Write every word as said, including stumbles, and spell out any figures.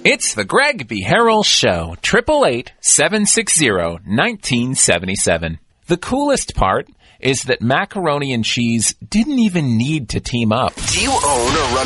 It's the Greg B. Harrell Show, eight eight eight, seven six zero, one nine seven seven. The coolest part is that macaroni and cheese didn't even need to team up. Do you own or run